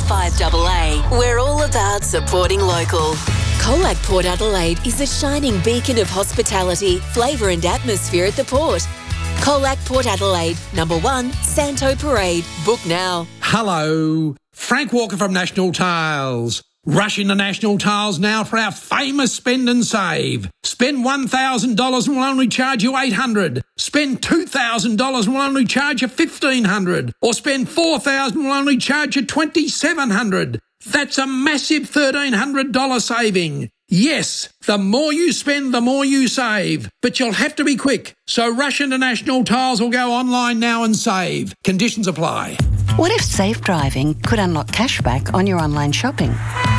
5AA. We're all about supporting local. Colac Port Adelaide is a shining beacon of hospitality, flavour and atmosphere at the port. Colac Port Adelaide, number 1, Santo Parade. Book now. Hello, Frank Walker from National Tiles. Rush into National Tiles now for our famous spend and save. Spend $1,000 and we'll only charge you $800. Spend $2,000 and we'll only charge you $1,500. Or spend $4,000 and we'll only charge you $2,700. That's a massive $1,300 saving. Yes, the more you spend, the more you save. But you'll have to be quick. So rush into National Tiles or go online now and save. Conditions apply. What if safe driving could unlock cashback on your online shopping?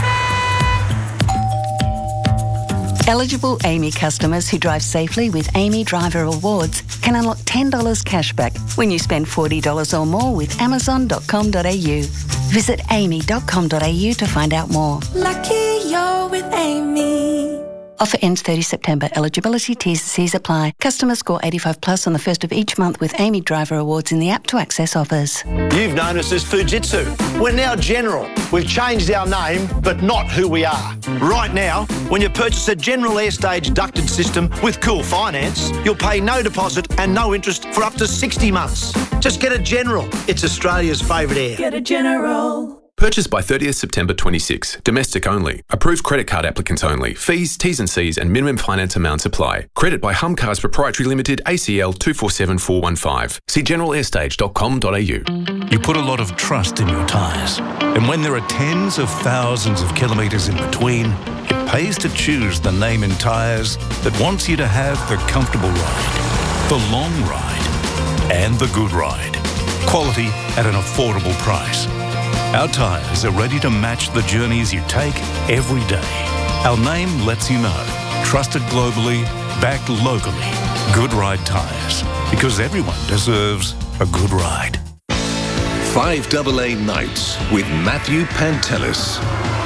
Eligible AAMI customers who drive safely with AAMI Driver Rewards can unlock $10 cashback when you spend $40 or more with Amazon.com.au. Visit aami.com.au to find out more. Lucky you're with AAMI. Offer ends 30 September. Eligibility T's and C's apply. Customers score 85 plus on the first of each month with AAMI Driver Awards in the app to access offers. You've known us as Fujitsu. We're now General. We've changed our name, but not who we are. Right now, when you purchase a General Airstage ducted system with Cool Finance, you'll pay no deposit and no interest for up to 60 months. Just get a General. It's Australia's favourite air. Get a General. Purchase by 30th September 26. Domestic only. Approved credit card applicants only. Fees, T's and C's and minimum finance amounts apply. Credit by Humcars Proprietary Limited, ACL 247415. See generalair.com.au. You put a lot of trust in your tyres. And when there are tens of thousands of kilometres in between, it pays to choose the name in tyres that wants you to have the comfortable ride, the long ride, and the good ride. Quality at an affordable price. Our tyres are ready to match the journeys you take every day. Our name lets you know. Trusted globally, backed locally. Good Ride Tyres. Because everyone deserves a good ride. 5AA Nights with Matthew Pantelis.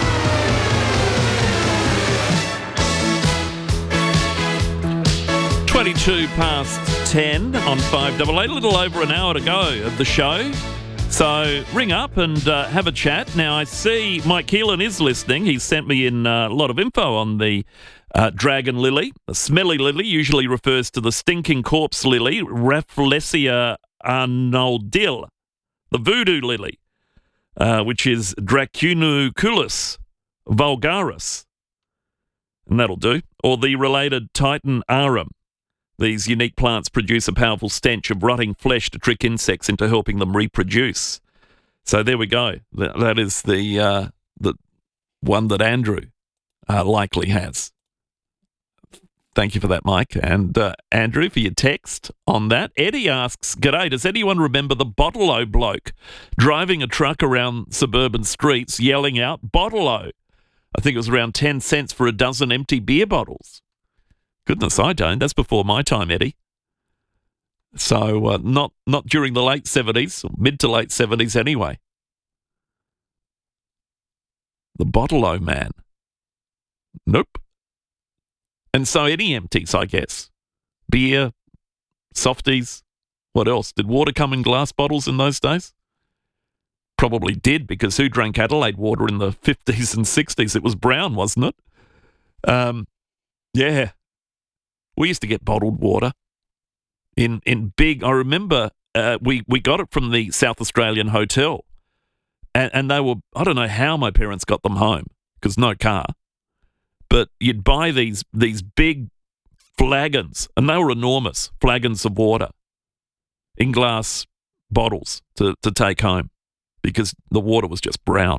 $22:10 on 5AA. A little over an hour to go of the show. So ring up and have a chat. Now, I see Mike Keelan is listening. He's sent me in a lot of info on the dragon lily. The smelly lily usually refers to the stinking corpse lily, Rafflesia arnoldil. The voodoo lily, which is Dracunculus vulgaris. And that'll do. Or the related Titan arum. These unique plants produce a powerful stench of rotting flesh to trick insects into helping them reproduce. So there we go. That is the one that Andrew likely has. Thank you for that, Mike. And Andrew, for your text on that. Eddie asks, G'day, does anyone remember the Bottle-O bloke driving a truck around suburban streets yelling out, Bottle-O? I think it was around 10 cents for a dozen empty beer bottles. Goodness, I don't. That's before my time, Eddie. So not during the late 70s, or mid to late 70s anyway. The Bottle-O man. Nope. And so any empties, I guess. Beer, softies, what else? Did water come in glass bottles in those days? Probably did, because who drank Adelaide water in the 50s and 60s? It was brown, wasn't it? Yeah. We used to get bottled water in big. I remember we got it from the South Australian Hotel, and they were, I don't know how my parents got them home because no car, but you'd buy these big flagons, and they were enormous flagons of water in glass bottles to take home because the water was just brown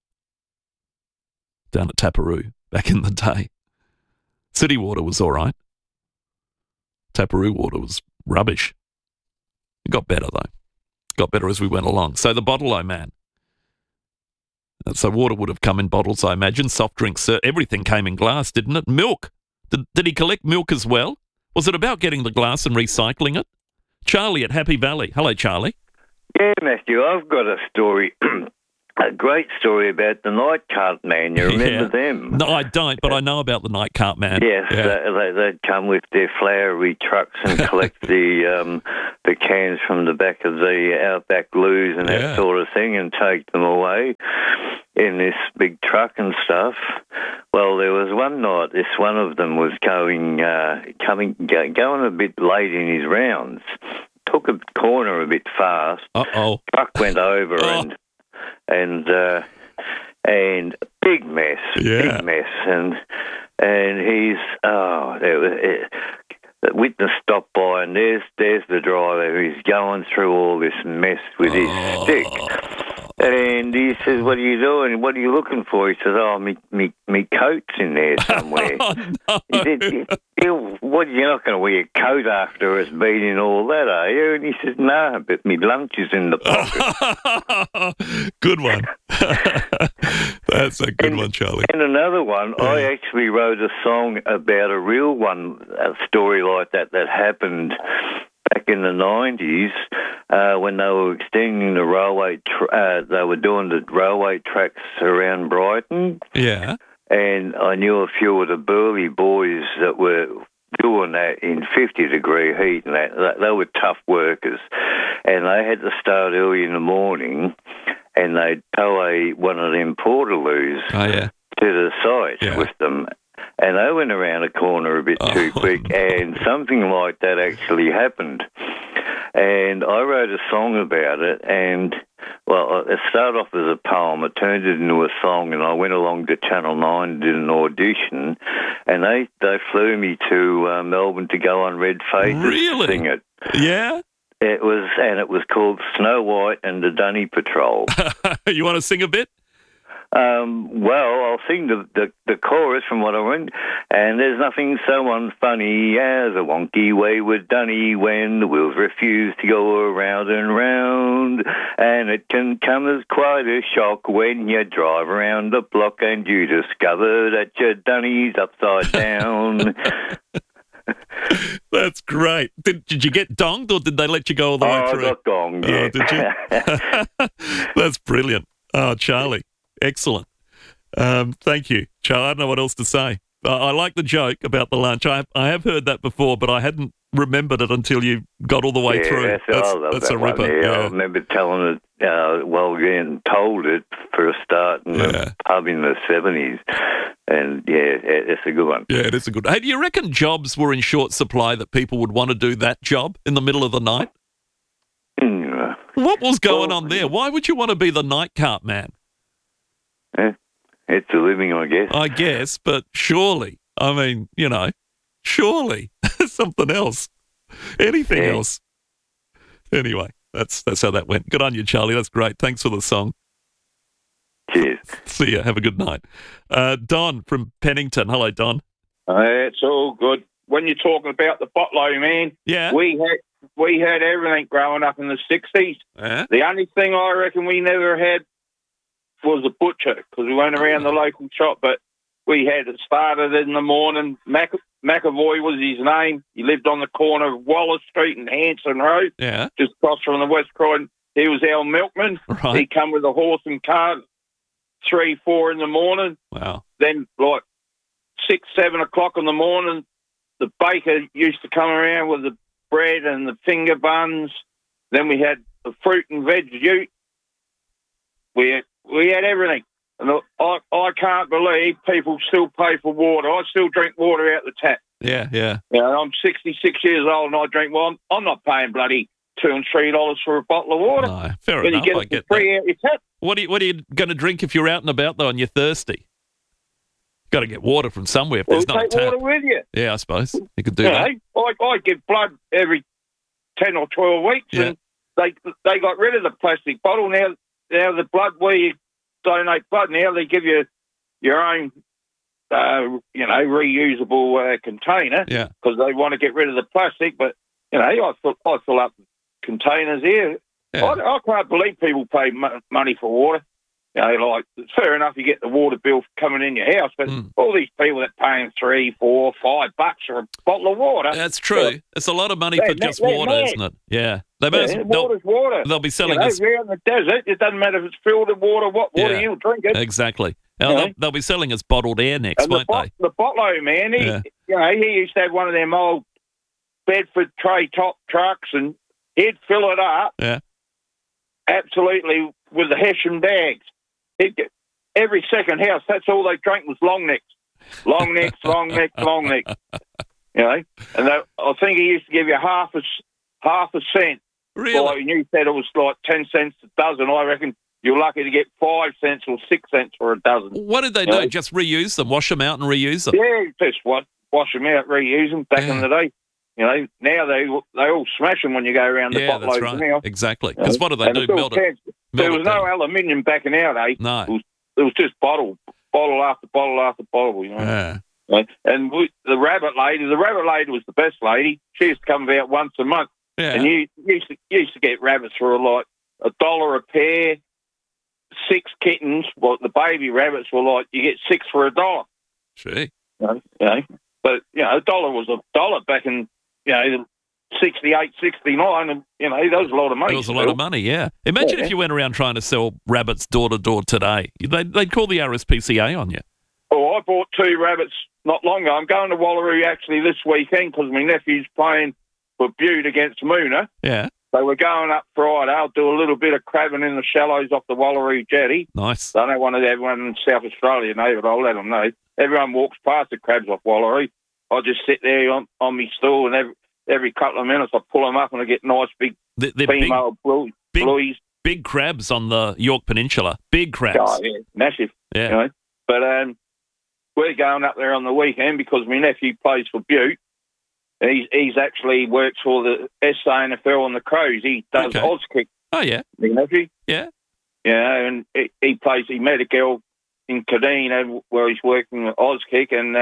down at Taparoo back in the day. City water was all right. Taparoo water was rubbish. It got better, though. Got better as we went along. So the Bottle-O man. So water would have come in bottles, I imagine. Soft drinks, everything came in glass, didn't it? Milk. Did he collect milk as well? Was it about getting the glass and recycling it? Charlie at Happy Valley. Hello, Charlie. Yeah, Matthew, I've got a story. A great story about the night cart man. You remember them? No, I don't, but I know about the night cart man. Yes, they'd come with their flowery trucks and collect the cans from the back of the outback loos and that sort of thing and take them away. in this big truck and stuff. Well, there was one night, one of them was going a bit late in his rounds. Took a corner a bit fast. Truck went over and big mess, big mess, and he's the witness stopped by, and there's the driver. He's going through all this mess with his stick. And he says, "What are you doing? What are you looking for?" He says, "Oh, me coat's in there somewhere." He said, "What? You're not going to wear a coat after it's been in all that, are you?" And he says, "No, but me lunch is in the pocket." Good one. That's a good one, Charlie. And another one, I actually wrote a song about a real one, a story like that happened back in the 90s when they were extending the railway. They were doing the railway tracks around Brighton. Yeah. And I knew a few of the burly boys that were doing that in 50-degree heat, and they were tough workers. And they had to start early in the morning, and they'd tow one of them portaloos to the site with them. And they went around a corner a bit too quick, and something like that actually happened. And I wrote a song about it, and, well, it started off as a poem. I turned it into a song, and I went along to Channel 9 and did an audition, and they flew me to Melbourne to go on Red Faces to sing it. Yeah? It was called Snow White and the Dunny Patrol. You want to sing a bit? Well, I'll sing the chorus from what I read. And there's nothing so unfunny as a wonky wayward dunny when the wheels refuse to go around and round. And it can come as quite a shock when you drive around the block and you discover that your dunny's upside down. That's great. Did you get donged, or did they let you go all the way through? I got donged, yeah. Oh, did you? That's brilliant. Oh, Charlie. Excellent. Thank you, Charlie. I don't know what else to say. I like the joke about the lunch. I have heard that before, but I hadn't remembered it until you got all the way through. That's a ripper. Yeah. I remember telling it, getting told it for a start in the pub in the 70s. And, it's a good one. Yeah, it is a good one. Hey, do you reckon jobs were in short supply that people would want to do that job in the middle of the night? What was going on there? Why would you want to be the night cart man? It's a living, I guess. I guess, but surely, surely something else, anything else. Anyway, that's how that went. Good on you, Charlie. That's great. Thanks for the song. Cheers. See ya. Have a good night. Don from Pennington. Hello, Don. It's all good. When you're talking about the botlo, man, we had everything growing up in the 60s. The only thing I reckon we never had was a butcher, because we went around the local shop, but we had it started in the morning. McAvoy was his name. He lived on the corner of Wallace Street and Hanson Road, just across from the West Croydon. He was our milkman. Right. He come with a horse and cart 3, 4 in the morning. Wow. Then, 6, 7 o'clock in the morning, the baker used to come around with the bread and the finger buns. Then we had the fruit and veg ute. We had everything. And I can't believe people still pay for water. I still drink water out the tap. Yeah. I'm 66 years old and I drink water. I'm not paying bloody $2 and $3 for a bottle of water. No, fair enough. You get it free out your tap. What are you going to drink if you're out and about, though, and you're thirsty? Got to get water from somewhere if there's no tap. Take water with you. Yeah, I suppose. You could do that. I give blood every 10 or 12 weeks, and they got rid of the plastic bottle. Now the blood where you donate blood, now they give you your own, reusable container. Yeah. Because they want to get rid of the plastic. But I fill up containers here. Yeah. I can't believe people pay money for water. It's fair enough you get the water bill coming in your house, but all these people that paying $3, $4, $5 for a bottle of water. That's true. It's a lot of money for just water, isn't it? Yeah. Water's water. They'll be selling us. Around the desert, it doesn't matter if it's filtered water, what water you'll drink it. Exactly. Now, they'll be selling us bottled air next, won't they? The bottle man, he used to have one of them old Bedford tray top trucks, and he'd fill it up. Yeah. Absolutely with the Hessian bags. every second house, that's all they drank was long necks. Long necks, long necks, long necks. You know? And I think he used to give you half a cent. Really? Like, and you said it was like 10 cents a dozen. I reckon you're lucky to get 5 cents or 6 cents for a dozen. What did they do? Just reuse them, wash them out and reuse them? Yeah, just wash them out, reuse them back in the day. You know, now they all smash them when you go around the bottle that's right. now. Exactly. Because what do they do? Melt it. There was no aluminium back in our day. No. It was just bottle after bottle after bottle, you know. Yeah. And the rabbit lady was the best lady. She used to come about once a month. Yeah. And you used to get rabbits for like $1 a pair, 6 kittens. Well, the baby rabbits were like, you get 6 for $1. Gee. You know, but, you know, $1 was $1 back in, 68, 69, and, you know, that was a lot of money. It was a lot of money, yeah. Imagine if you went around trying to sell rabbits door to door today. They'd call the RSPCA on you. Oh, I bought 2 rabbits not long ago. I'm going to Wallaroo actually this weekend because my nephew's playing for Butte against Moona. Yeah. So we're going up Friday. I'll do a little bit of crabbing in the shallows off the Wallaroo jetty. Nice. I don't want everyone in South Australia to know, but I'll let them know. Everyone walks past the crabs off Wallaroo. I just sit there on my stool, and every couple of minutes I pull them up and I get nice big female blueies. Big crabs on the York Peninsula. Big crabs. Oh, yeah, massive. Yeah. You know? But we're going up there on the weekend because my nephew plays for Butte. He's actually works for the SANFL and the Crows. He does Auskick. Oh, yeah. My nephew. Yeah. Yeah, and he met a girl in Kadina where he's working at Auskick, and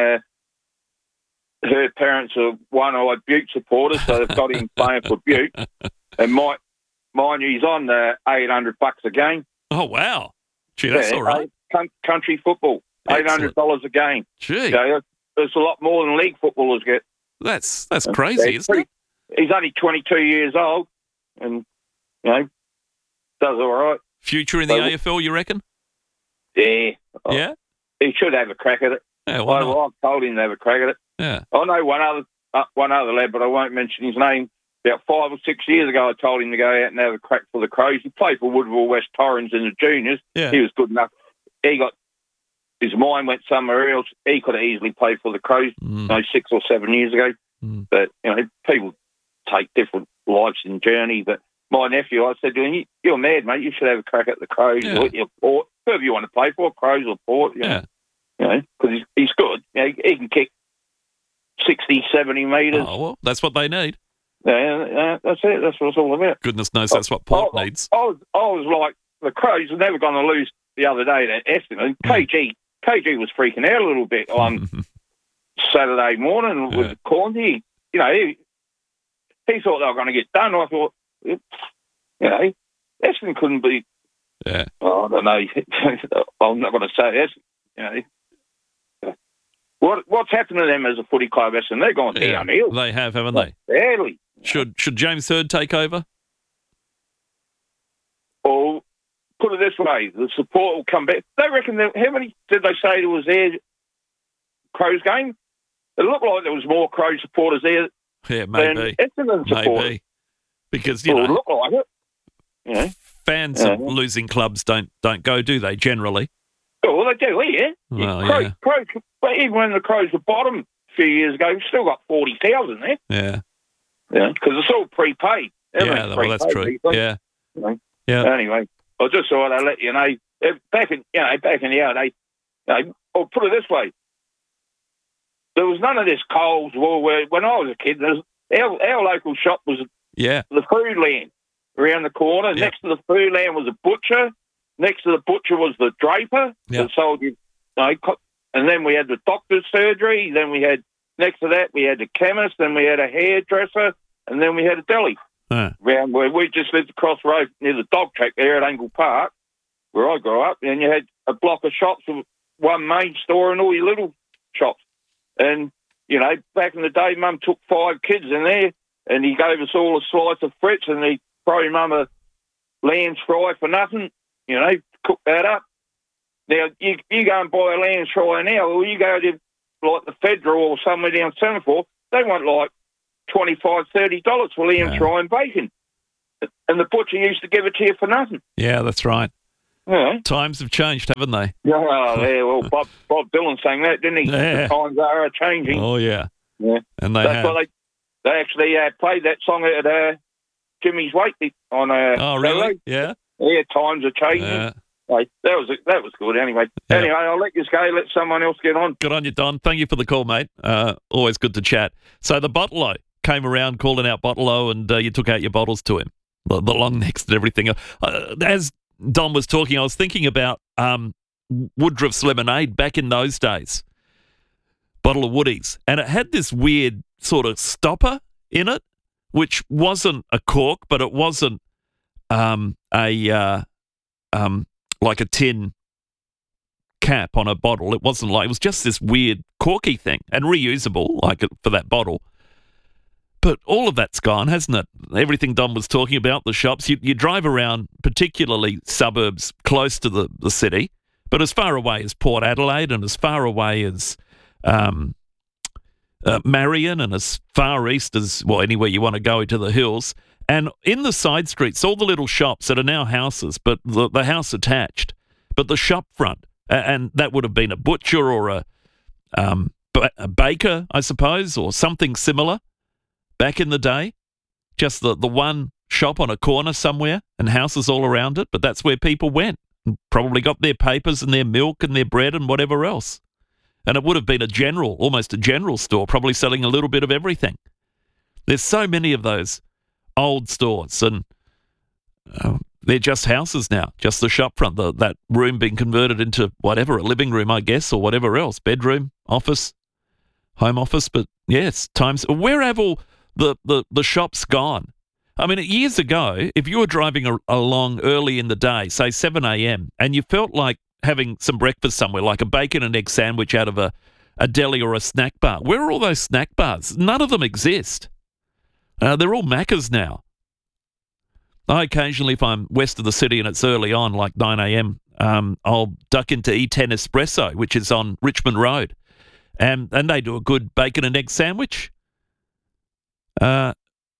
her parents are one-eyed Butte supporters, so they've got him playing for Butte. And mind you, he's on $800 a game. Oh, wow. Gee, that's all right. Country football, $800 a game. Gee. So that's a lot more than league footballers get. That's crazy, isn't it? He's only 22 years old and, does all right. Future in the AFL, you reckon? Yeah. Yeah? He should have a crack at it. Yeah, why not? I've told him to have a crack at it. Yeah. I know one other lad, but I won't mention his name. About 5 or 6 years ago, I told him to go out and have a crack for the Crows. He played for Woodville West Torrens in the juniors. Yeah. He was good enough. His mind went somewhere else. He could have easily played for the Crows 6 or 7 years ago. But, people take different lives and journey. But my nephew, I said to him, you're mad, mate. You should have a crack at the Crows or Port, whoever you want to play for, Crows or Port. Because he's good. He can kick 60, 70 metres. Oh, well, that's what they need. Yeah, that's it. That's what it's all about. Goodness knows that's what Port needs. I was like, the Crows are never going to lose the other day at Essendon. KG was freaking out a little bit on Saturday morning with Corndy. He thought they were going to get done. I thought, Essendon couldn't be. Yeah. Oh, I don't know. I'm not going to say Essendon. What's happened to them as a footy club, Essendon? They're gone downhill. They have, haven't they? Badly. Should James Hird take over? Or put it this way, the support will come back. They reckon how many did they say there was there Crows game? It looked like there was more Crows supporters there than Essendon supporters. Maybe. Because, it looked like it. Fans of losing clubs don't go, do they, generally? Oh, well, they do, yeah. Well, Crows, even when the Crows were bottom a few years ago, we've still got 40,000 there. Yeah. Yeah, because it's all prepaid. Well, that's true. Yeah. Yeah. Anyway, I just thought I'd let you know. Back in the day, or put it this way, there was none of this Coles War where when I was a kid, our local shop was the food land around the corner. Yep. Next to the food land was a butcher. Next to the butcher was the draper that sold you, and then we had the doctor's surgery. Then we had, next to that, we had the chemist. Then we had a hairdresser. And then we had a deli. Around where we just lived across the road near the dog track there at Angle Park, where I grew up. And you had a block of shops with one main store and all your little shops. And, back in the day, Mum took 5 kids in there and he gave us all a slice of Fritz and he threw Mum a Lamb's fry for nothing. Cook that up. Now, you go and buy a Lamb's fry now, or you go to, like, the Federal or somewhere down Semaphore, they want, like, $25, $30 for Lamb's fry and bacon. And the butcher used to give it to you for nothing. Yeah, that's right. Yeah. Times have changed, haven't they? Yeah, well, Bob Dylan sang that, didn't he? Yeah. The times are changing. Oh, yeah. Yeah. And they That's have. why they actually played that song at Jimmy's Wake on Oh, really? Saturday. Yeah. Yeah, times are changing. Yeah. Like, that was good anyway. Yeah. Anyway, I'll let you go. Let someone else get on. Good on you, Don. Thank you for the call, mate. Always good to chat. So the bottle-o came around calling out bottle-o, and you took out your bottles to him, the long necks and everything. As Don was talking, I was thinking about Woodruff's lemonade back in those days. Bottle of Woodies. And it had this weird sort of stopper in it, which wasn't a cork, but it wasn't like a tin cap on a bottle. It wasn't like, it was just this weird corky thing and reusable, like for that bottle. But all of that's gone, hasn't it? Everything Don was talking about, the shops. You drive around, particularly suburbs close to the city, but as far away as Port Adelaide and as far away as Marion and as far east as, well, anywhere you want to go to the hills. And in the side streets, all the little shops that are now houses, but the house attached, but the shop front, and that would have been a butcher or a baker, I suppose, or something similar back in the day. Just the one shop on a corner somewhere and houses all around it, but that's where people went and probably got their papers and their milk and their bread and whatever else. And it would have been almost a general store, probably selling a little bit of everything. There's so many of those old stores, and they're just houses now, just the shop front, that room being converted into whatever, a living room, I guess, or whatever else, bedroom, office, home office. But yes, times, where have all the shops gone? I mean, years ago, if you were driving along early in the day, say 7 a.m., and you felt like having some breakfast somewhere, like a bacon and egg sandwich out of a deli or a snack bar, where are all those snack bars? None of them exist. They're all Maccas now. I occasionally, if I'm west of the city and it's early on, like 9 a.m., I'll duck into E10 Espresso, which is on Richmond Road. And they do a good bacon and egg sandwich. Not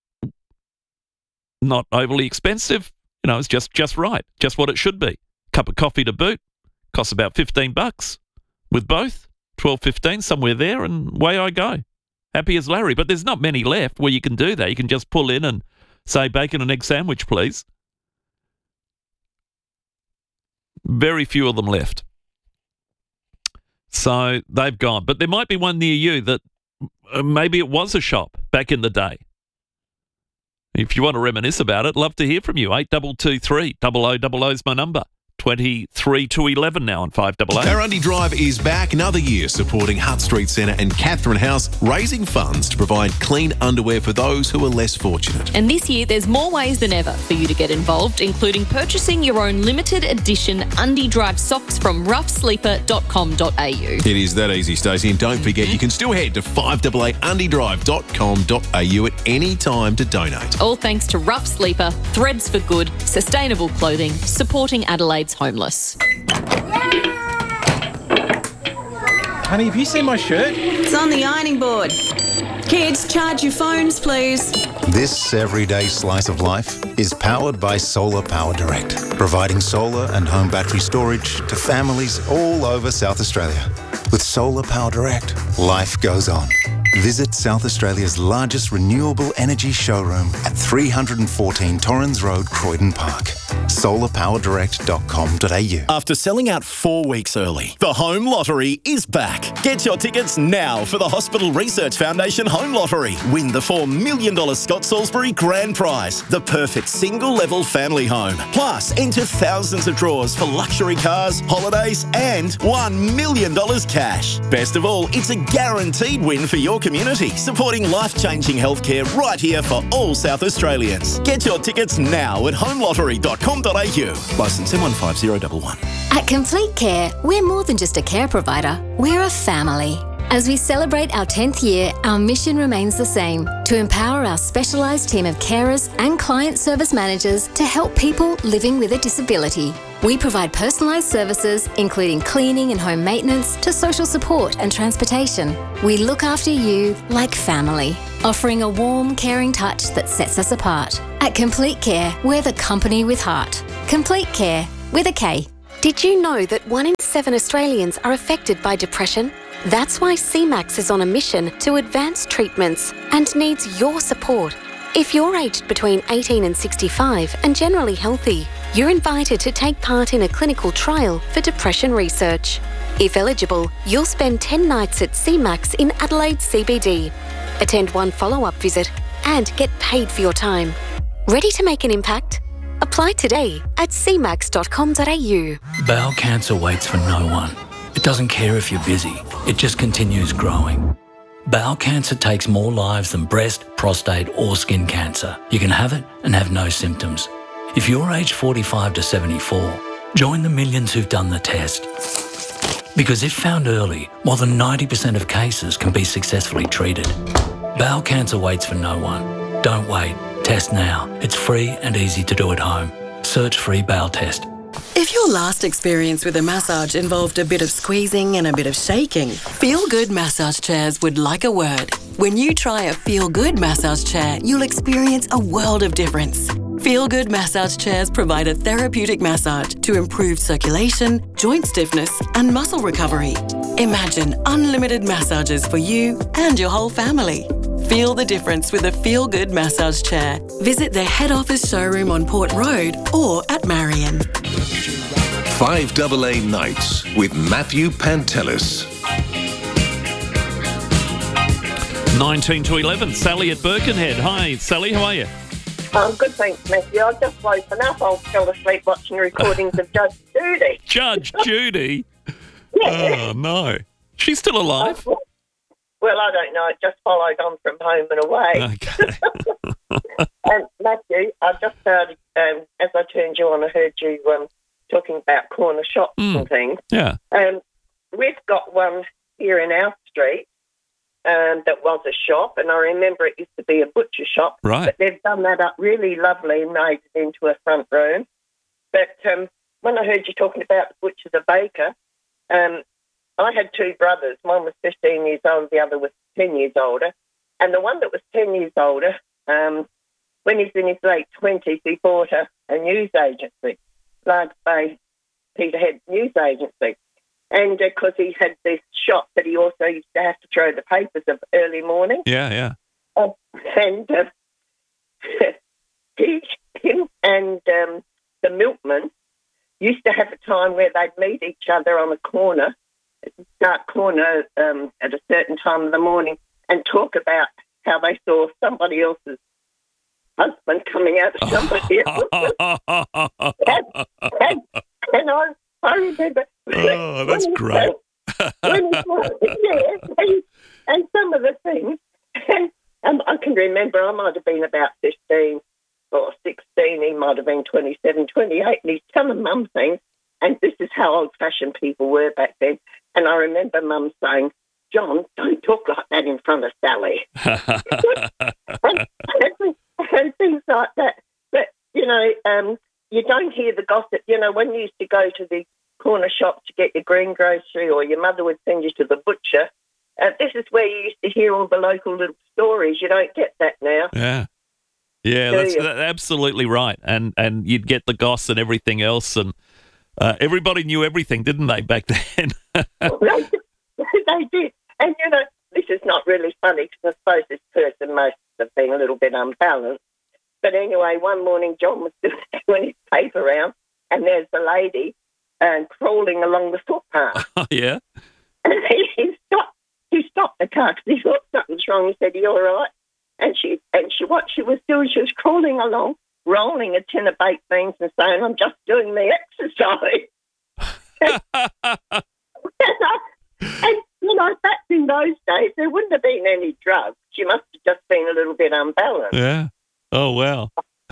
overly expensive. You know, it's just right. Just what it should be. Cup of coffee to boot. Costs about $15 with both. $12.15, somewhere there, and away I go. Happy as Larry. But there's not many left where you can do that. You can just pull in and say bacon and egg sandwich, please. Very few of them left. So they've gone. But there might be one near you that maybe it was a shop back in the day. If you want to reminisce about it, love to hear from you. 8223 0000 is my number. 23 to 11 now on 5AA. Our Undy Drive is back another year supporting Hutt Street Centre and Catherine House, raising funds to provide clean underwear for those who are less fortunate. And this year, there's more ways than ever for you to get involved, including purchasing your own limited edition Undy Drive socks from roughsleeper.com.au. It is that easy, Stacey. And don't forget, you can still head to 5AA.undydrive.com.au at any time to donate. All thanks to Rough Sleeper, Threads for Good, sustainable clothing, supporting Adelaide's homeless. Honey, have you seen my shirt? It's on the ironing board. Kids, charge your phones, please. This everyday slice of life is powered by Solar Power Direct, providing solar and home battery storage to families all over South Australia. With Solar Power Direct, life goes on. Visit South Australia's largest renewable energy showroom at 314 Torrens Road, Croydon Park. solarpowerdirect.com.au. After selling out 4 weeks early, the Home Lottery is back. Get your tickets now for the Hospital Research Foundation Home Lottery. Win the $4 million Scott Salisbury Grand Prize, the perfect single-level family home. Plus, enter thousands of draws for luxury cars, holidays, and $1 million cash. Best of all, it's a guaranteed win for your community, supporting life-changing healthcare right here for all South Australians. Get your tickets now at homelottery.com.au. Licence M15011. At Complete Care, we're more than just a care provider, we're a family. As we celebrate our 10th year, our mission remains the same: to empower our specialised team of carers and client service managers to help people living with a disability. We provide personalised services, including cleaning and home maintenance, to social support and transportation. We look after you like family, offering a warm, caring touch that sets us apart. At Complete Care, we're the company with heart. Complete Care, with a K. Did you know that 1 in 7 Australians are affected by depression? That's why CMAX is on a mission to advance treatments and needs your support. If you're aged between 18 and 65 and generally healthy, you're invited to take part in a clinical trial for depression research. If eligible, you'll spend 10 nights at CMAX in Adelaide CBD, attend 1 follow-up visit and get paid for your time. Ready to make an impact? Apply today at cmax.com.au. Bowel cancer waits for no one. It doesn't care if you're busy. It just continues growing. Bowel cancer takes more lives than breast, prostate or skin cancer. You can have it and have no symptoms. If you're aged 45 to 74, join the millions who've done the test. Because if found early, more than 90% of cases can be successfully treated. Bowel cancer waits for no one. Don't wait. Test now. It's free and easy to do at home. Search free bowel test. If your last experience with a massage involved a bit of squeezing and a bit of shaking, Feel Good Massage Chairs would like a word. When you try a Feel Good massage chair, you'll experience a world of difference. Feel Good Massage Chairs provide a therapeutic massage to improve circulation, joint stiffness and muscle recovery. Imagine unlimited massages for you and your whole family. Feel the difference with a Feel Good massage chair. Visit their head office showroom on Port Road or at Marion. 5AA Nights with Matthew Pantelis. 19 to 11, Sally at Birkenhead. Hi, Sally, how are you? Good, thanks, Matthew. I just woken up. I fell asleep watching recordings of Judge Judy. Judge Judy? Yeah. Oh, no. She's still alive? Well, I don't know. It just followed on from Home and Away. Okay. And Matthew, I just heard, as I turned you on, I heard you talking about corner shops and things. Yeah. We've got one here in our street that was a shop, and I remember it used to be a butcher shop. Right. But they've done that up really lovely and made it into a front room. But when I heard you talking about the butcher, the baker, I had 2 brothers. One was 15 years old, the other was 10 years older. And the one that was 10 years older, when he's in his late 20s, he bought a news agency, Large Bay Peterhead News Agency. And because he had this shop that he also used to have to throw the papers of early morning. Yeah. And him and the milkman used to have a time where they'd meet each other on a corner, dark corner at a certain time of the morning, and talk about how they saw somebody else's husband coming out of somebody else. and I remember. Oh, that's great. And some of the things, and I can remember I might have been about 15 or 16, he might have been 27, 28, and he's telling Mum things, and this is how old-fashioned people were back then. And I remember Mum saying, John, don't talk like that in front of Sally. and things like that. But, you don't hear the gossip. When you used to go to the corner shop to get your greengrocery, or your mother would send you to the butcher, this is where you used to hear all the local little stories. You don't get that now. Yeah, that's absolutely right. And you'd get the goss and everything else, and everybody knew everything, didn't they, back then? They did. And, this is not really funny because I suppose this person must have been a little bit unbalanced. But anyway, one morning John was doing his paper round, and there's a lady crawling along the footpath. Oh, yeah? And he stopped the car because he thought something's wrong. He said, "Are you all right?" And what she was doing, she was crawling along, rolling a tin of baked beans and saying, "I'm just doing the exercise." And back in those days, there wouldn't have been any drugs. She must have just been a little bit unbalanced. Yeah. Oh, wow.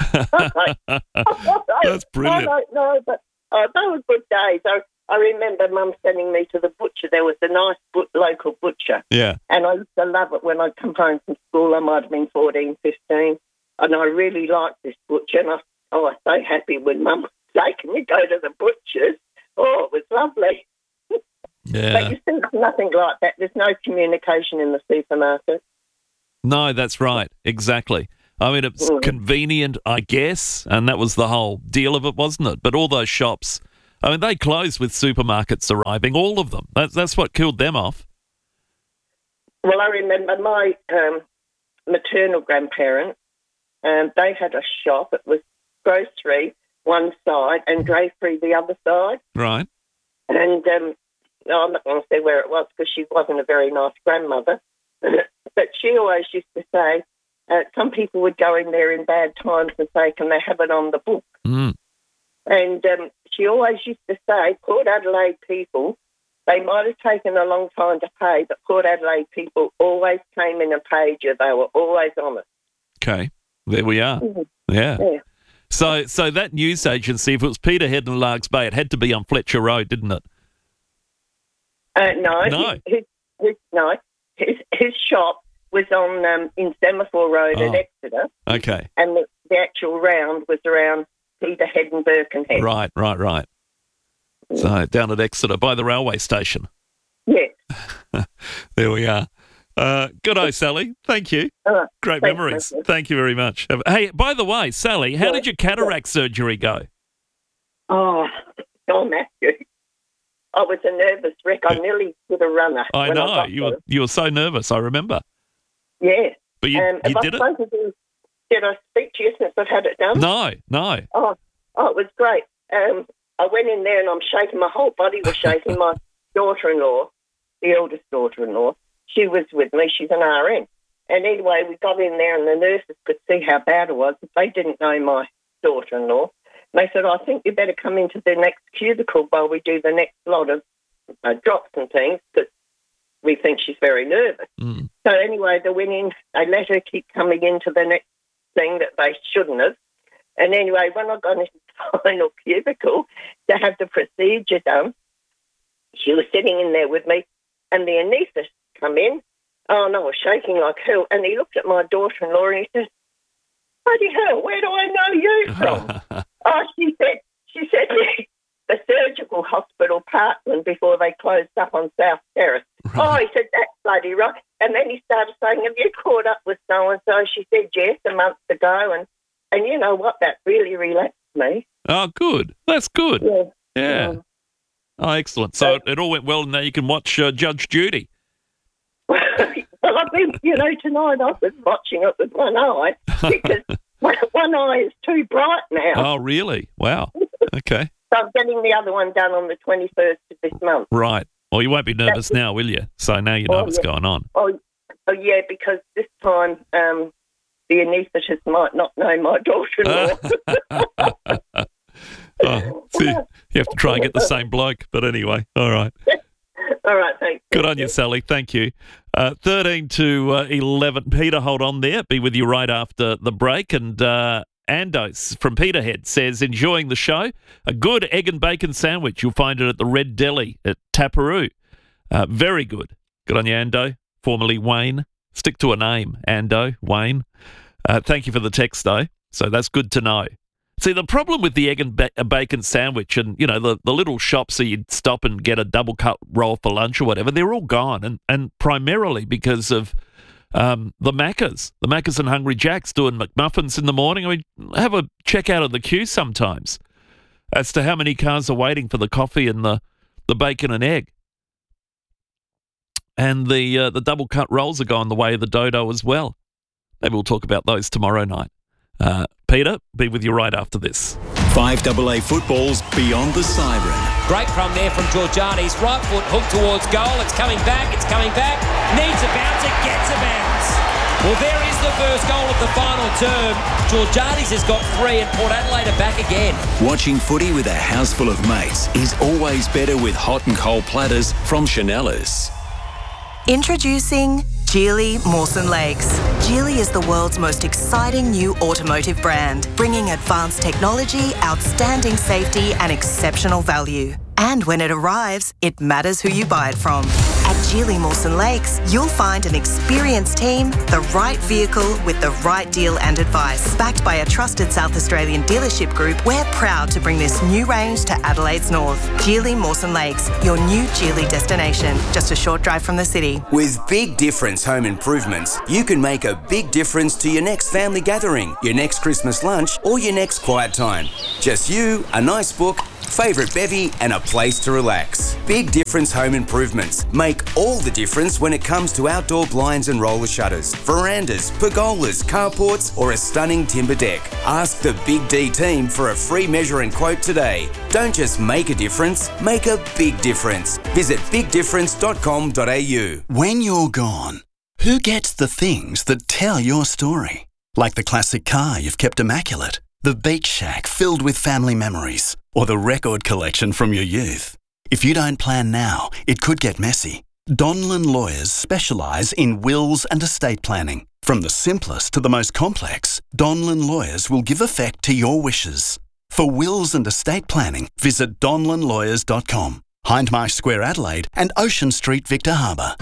That's brilliant. I don't know, but they were good days. I remember Mum sending me to the butcher. There was a nice local butcher. Yeah. And I used to love it when I'd come home from school. I might have been 14, 15. And I really liked this butcher. And I was so happy when Mum would say, "Can you go to the butcher's?" Oh, it was lovely. Yeah. But you see, there's nothing like that. There's no communication in the supermarket. No, that's right. Exactly. I mean, it's convenient, I guess, and that was the whole deal of it, wasn't it? But all those shops I mean, they closed with supermarkets arriving, all of them. That's what killed them off. Well, I remember my maternal grandparents, they had a shop. It was grocery one side and drapery the other side. Right. And I'm not going to say where it was because she wasn't a very nice grandmother. But she always used to say, some people would go in there in bad times and say, can they have it on the book? Mm. And she always used to say, Port Adelaide people, they might have taken a long time to pay, but Port Adelaide people always came in and paid you. They were always honest. Okay, there we are. Mm-hmm. Yeah. Yeah. So that news agency, if it was Peterhead and Largs Bay, it had to be on Fletcher Road, didn't it? No. No. His shop was on in Semaphore Road at Exeter. Okay. And the actual round was around Peterhead and Birkenhead. Right. So down at Exeter by the railway station. Yes. There we are. Good-o, Sally. Thank you. Great memories. Matthew. Thank you very much. Hey, by the way, Sally, how did your cataract surgery go? Oh, Matthew. I was a nervous wreck. I nearly did a runner. I know. You were so nervous, I remember. Yeah. But you did it? Did I speak to you since I've had it done? No. Oh, it was great. I went in there and I'm shaking. My whole body was shaking. My daughter-in-law, the eldest daughter-in-law, she was with me. She's an RN. And anyway, we got in there and the nurses could see how bad it was. They didn't know my daughter-in-law. They said, I think you better come into the next cubicle while we do the next lot of drops and things because we think she's very nervous. Mm. So anyway, they went in. They let her keep coming into the next thing that they shouldn't have. And anyway, when I got into the final cubicle to have the procedure done, she was sitting in there with me and the anaesthetist come in. Oh, no, I was shaking like hell. And he looked at my daughter-in-law and he said, bloody hell, where do I know you from? She said the surgical hospital, Parkland, before they closed up on South Terrace. Right. Oh, he said, that's bloody right. And then he started saying, have you caught up with so-and-so? She said, yes, a month ago. And you know what? That really relaxed me. Oh, good. That's good. Yeah. Oh, excellent. So it all went well and now you can watch Judge Judy. Well, I've been, tonight I've been watching it with one eye because one eye is too bright now. Oh, really? Wow. Okay. So I'm getting the other one done on the 21st of this month. Right. Well, you won't be nervous now, will you? So now you know what's going on. Oh, yeah, because this time the anaesthetist might not know my daughter-in-law. So you have to try and get the same bloke. But anyway, all right. All right, thanks. Good on you, Sally. Thank you. 13 to 11. Peter, hold on there. Be with you right after the break. And Andos from Peterhead says, enjoying the show. A good egg and bacon sandwich. You'll find it at the Red Deli at Taparoo. Very good. Good on you, Ando. Formerly Wayne. Stick to a name, Ando, Wayne. Thank you for the text, though. So that's good to know. See, the problem with the egg and bacon sandwich and, the little shops that you'd stop and get a double cut roll for lunch or whatever, they're all gone. And primarily because of the Maccas. The Maccas and Hungry Jack's doing McMuffins in the morning. I mean, have a check out of the queue sometimes as to how many cars are waiting for the coffee and the bacon and egg. And the double cut rolls are going the way of the dodo as well. Maybe we'll talk about those tomorrow night. Peter, be with you right after this. 5AA Football's Beyond the Siren. Great run there from Georgiades. Right foot hooked towards goal. It's coming back. Needs a bounce. It gets a bounce. Well, there is the first goal of the final term. Georgiades has got 3 and Port Adelaide are back again. Watching footy with a house full of mates is always better with hot and cold platters from Chanellas. Introducing Geely Mawson Lakes. Geely is the world's most exciting new automotive brand, bringing advanced technology, outstanding safety and exceptional value. And when it arrives, it matters who you buy it from. At Geely Mawson Lakes, you'll find an experienced team, the right vehicle with the right deal and advice. Backed by a trusted South Australian dealership group, we're proud to bring this new range to Adelaide's north. Geely Mawson Lakes, your new Geely destination, just a short drive from the city. With Big Difference Home Improvements, you can make a big difference to your next family gathering, your next Christmas lunch, or your next quiet time. Just you, a nice book, favourite bevy and a place to relax. Big Difference Home Improvements make all the difference when it comes to outdoor blinds and roller shutters, verandas, pergolas, carports or a stunning timber deck. Ask the Big D team for a free measure and quote today. Don't just make a difference, make a big difference. Visit bigdifference.com.au. When you're gone, who gets the things that tell your story? Like the classic car you've kept immaculate, the beach shack filled with family memories, or the record collection from your youth. If you don't plan now, it could get messy. Donlan Lawyers specialise in wills and estate planning. From the simplest to the most complex, Donlan Lawyers will give effect to your wishes. For wills and estate planning, visit donlanlawyers.com. Hindmarsh Square, Adelaide and Ocean Street, Victor Harbour.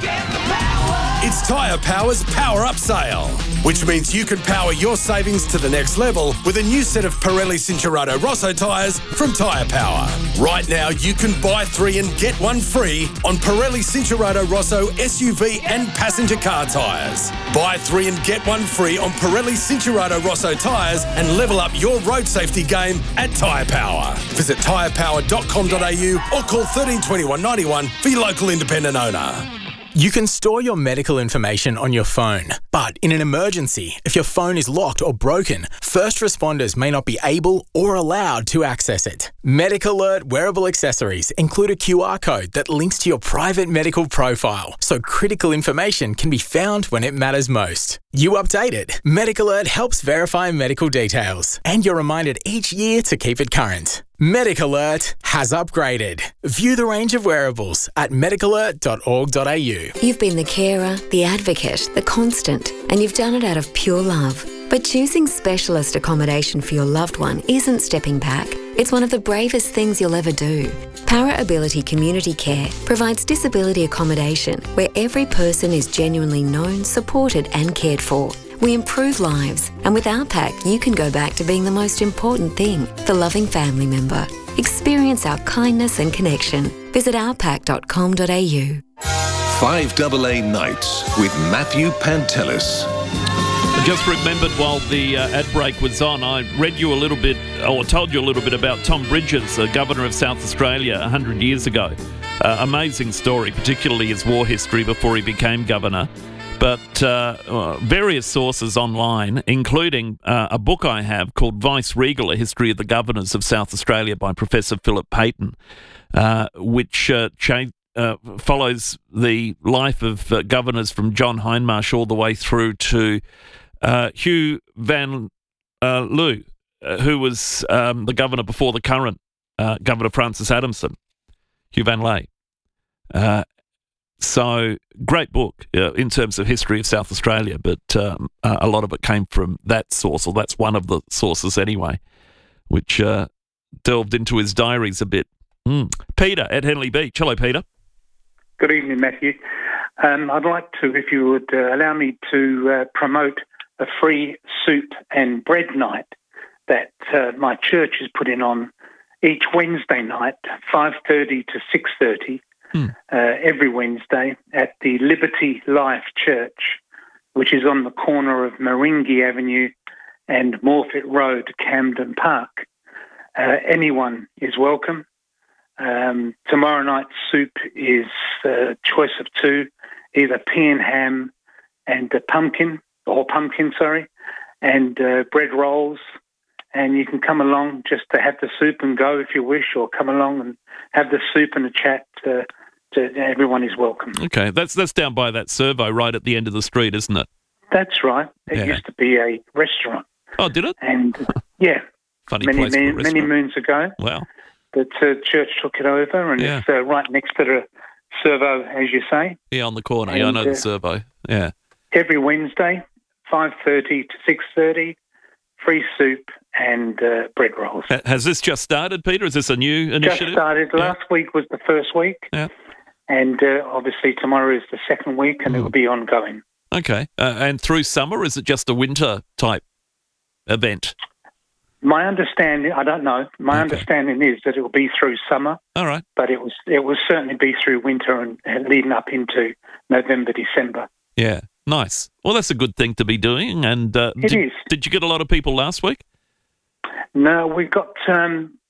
It's Tyre Power's Power Up Sale, which means you can power your savings to the next level with a new set of Pirelli Cinturato Rosso tyres from Tyre Power. Right now, you can buy 3 and get 1 free on Pirelli Cinturato Rosso SUV and passenger car tyres. Buy 3 and get 1 free on Pirelli Cinturato Rosso tyres and level up your road safety game at Tyre Power. Visit tyrepower.com.au or call 13 21 91 for your local independent owner. You can store your medical information on your phone, but in an emergency, if your phone is locked or broken, first responders may not be able or allowed to access it. MedicAlert wearable accessories include a QR code that links to your private medical profile, so critical information can be found when it matters most. You update it. MedicAlert helps verify medical details, and you're reminded each year to keep it current. MedicAlert has upgraded. View the range of wearables at medicalert.org.au. You've been the carer, the advocate, the constant, and you've done it out of pure love. But choosing specialist accommodation for your loved one isn't stepping back. It's one of the bravest things you'll ever do. Para Ability Community Care provides disability accommodation where every person is genuinely known, supported and cared for. We improve lives, and with our pack, you can go back to being the most important thing, the loving family member. Experience our kindness and connection. Visit ourpack.com.au. 5AA Nights with Matthew Pantelis. I just remembered while the ad break was on, I read you a little bit, or told you a little bit about Tom Bridges, the Governor of South Australia 100 years ago. Amazing story, particularly his war history before he became Governor. But various sources online, including a book I have called Vice Regal, A History of the Governors of South Australia by Professor Philip Payton, which follows the life of governors from John Hindmarsh all the way through to Hugh Van Loo, who was the governor before the current Governor Francis Adamson, Hugh Van Lay. So, great book in terms of history of South Australia, but a lot of it came from that source, or that's one of the sources anyway, which delved into his diaries a bit. Peter at Henley Beach. Hello, Peter. Good evening, Matthew. I'd like to, if you would allow me to promote a free soup and bread night that my church is putting on each Wednesday night, 5:30 to 6:30. Every Wednesday at the Liberty Life Church, which is on the corner of Maringi Avenue and Morfitt Road, Camden Park. Anyone is welcome. Tomorrow night's soup is a choice of 2, either pea and ham and pumpkin, and bread rolls. And you can come along just to have the soup and go if you wish, or come along and have the soup and a chat. Everyone is welcome. Okay, that's down by that servo right at the end of the street, isn't it? That's right. It used to be a restaurant. Oh, did it? And yeah, Funny place for a restaurant. many moons ago. Wow. The church took it over, and it's right next to the servo, as you say. Yeah, on the corner. And, I know the servo. Yeah. Every Wednesday, 5:30 to 6:30, free soup and bread rolls. Has this just started, Peter? Is this a new initiative? Just started. Last week was the first week. Yeah. And obviously tomorrow is the second week, and it will be ongoing. Okay. And through summer, or is it just a winter type event? My understanding, I don't know. My understanding is that it will be through summer. All right. But it will certainly be through winter and leading up into November, December. Yeah. Nice. Well, that's a good thing to be doing. And it is. Did you get a lot of people last week? No, we got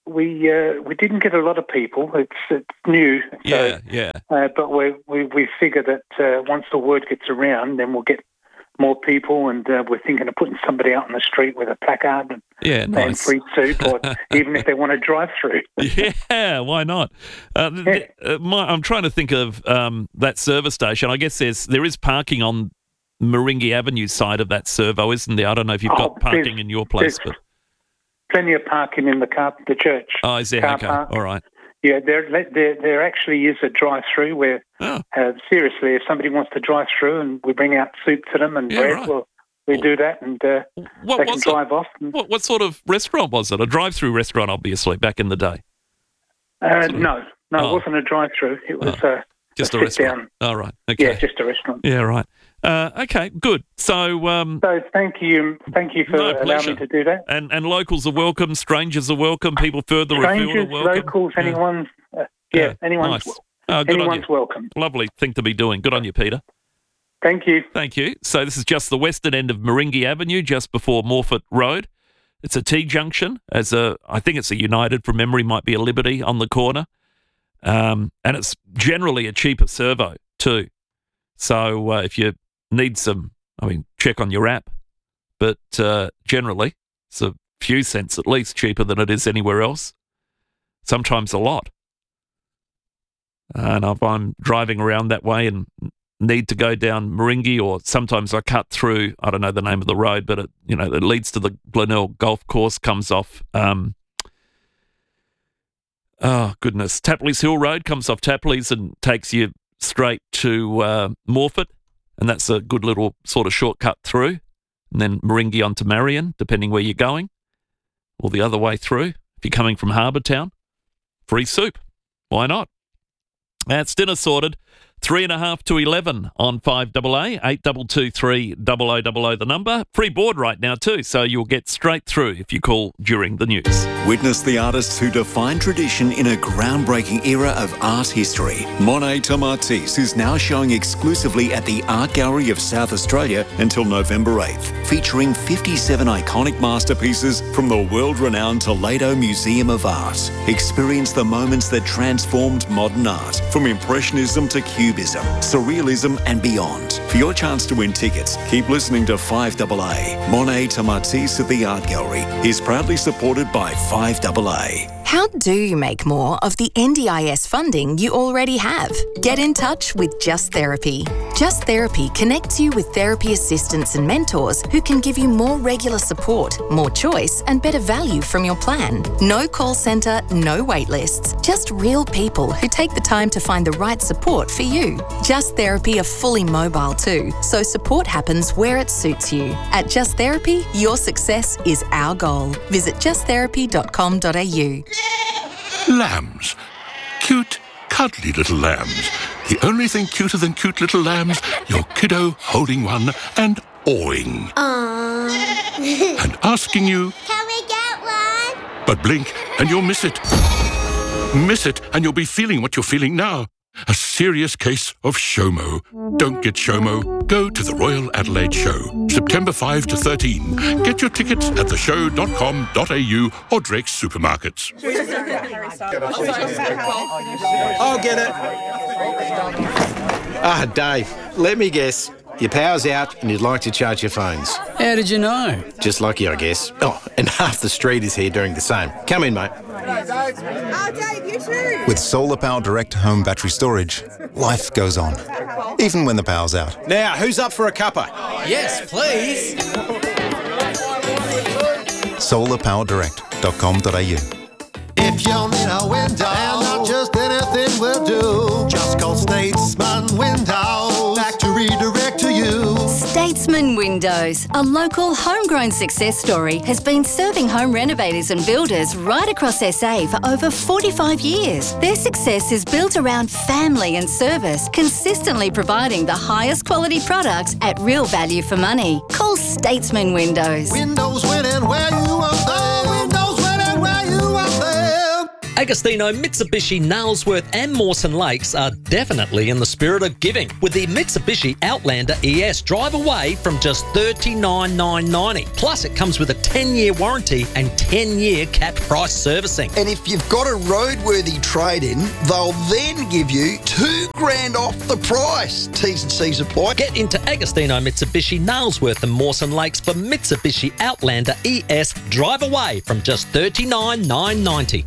we didn't get a lot of people. It's new. So, Yeah. But we figure that once the word gets around, then we'll get more people, and we're thinking of putting somebody out on the street with a placard and free soup, or even if they want to drive through. Yeah, why not? I'm trying to think of that service station. I guess there is parking on Meringi Avenue side of that servo, isn't there? I don't know if you've got parking in your place, but plenty of parking in the church. Oh, is there? Okay, park. All right. Yeah, there actually is a drive-through where, seriously, if somebody wants to drive through and we bring out soup to them and bread, right. well, we do that, and they can drive off. What sort of restaurant was it? A drive-through restaurant, obviously, back in the day? No, it wasn't a drive-through. It was just a restaurant. All right. Okay. Yeah, just a restaurant. Yeah, right. Okay, good. So thank you for allowing me to do that. And locals are welcome, strangers are welcome, people further afield are welcome. Locals, anyone's anyone's nice. Good anyone's on you. welcome. Lovely thing to be doing. Good on you, Peter. Thank you. Thank you. So this is just the western end of Meringi Avenue, just before Morphett Road. It's a T-junction. I think it's a United from memory, might be a Liberty on the corner. And it's generally a cheaper servo too. So if you need check on your app. But generally, it's a few cents at least cheaper than it is anywhere else. Sometimes a lot. And if I'm driving around that way and need to go down Meringi, or sometimes I cut through, I don't know the name of the road, but it leads to the Glenelg Golf Course, comes off, Tapley's Hill Road, comes off Tapley's and takes you straight to Morphett. And that's a good little sort of shortcut through. And then Meringi on to Marion, depending where you're going. Or the other way through. If you're coming from Harbour Town, free soup. Why not? That's dinner sorted. 3.5 to 11 on 5AA, 8223 0000 the number. Free board right now too, so you'll get straight through if you call during the news. Witness the artists who define tradition in a groundbreaking era of art history. Monet Tomatis is now showing exclusively at the Art Gallery of South Australia until November 8th, featuring 57 iconic masterpieces from the world-renowned Toledo Museum of Art. Experience the moments that transformed modern art, from Impressionism to Cubism, Surrealism and beyond. For your chance to win tickets, keep listening to 5AA. Monet Tomatis at the Art Gallery is proudly supported by 5AA. How do you make more of the NDIS funding you already have? Get in touch with Just Therapy. Just Therapy connects you with therapy assistants and mentors who can give you more regular support, more choice and better value from your plan. No call centre, no wait lists. Just real people who take the time to find the right support for you. Just Therapy are fully mobile too, so support happens where it suits you. At Just Therapy, your success is our goal. Visit justtherapy.com.au. Lambs. Cute, cuddly little lambs. The only thing cuter than cute little lambs, your kiddo holding one and awing. Aww. And asking you, can we get one? But blink and you'll miss it. Miss it and you'll be feeling what you're feeling now. A serious case of SHOMO. Don't get SHOMO. Go to the Royal Adelaide Show, September 5 to 13. Get your tickets at theshow.com.au or Drake's Supermarkets. I'll get it. Dave, let me guess. Your power's out and you'd like to charge your phones. How did you know? Just lucky, I guess. Oh, and half the street is here doing the same. Come in, mate. Dave, you too. With Solar Power Direct home battery storage, life goes on, even when the power's out. Now, who's up for a cuppa? Yes, please. solarpowerdirect.com.au. If you need a window, and not just anything will do, just call Statesman Windows. Factory direct to you. Statesman Windows, a local homegrown success story, has been serving home renovators and builders right across SA for over 45 years. Their success is built around family and service, consistently providing the highest quality products at real value for money. Call Statesman Windows. Windows winning where you want them. Windows winning where you want them. Agostino, Mitsubishi, Nailsworth and Mawson Lakes are definitely in the spirit of giving with the Mitsubishi Outlander ES. Drive away from just $39,990. Plus, it comes with a 10-year warranty and 10-year capped price servicing. And if you've got a roadworthy trade-in, they'll then give you $2,000 off the price. T's and C's apply. Get into Agostino, Mitsubishi, Nailsworth and Mawson Lakes for Mitsubishi Outlander ES. Drive away from just $39,990.